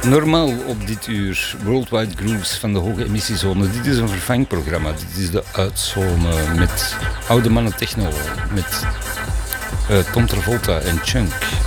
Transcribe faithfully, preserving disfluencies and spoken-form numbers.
Normaal op dit uur Worldwide Grooves van de hoge emissiezone. Dit is een vervangprogramma. Dit is de uitzone met oude mannen techno. Met uh, Tom Travolta en Chunk.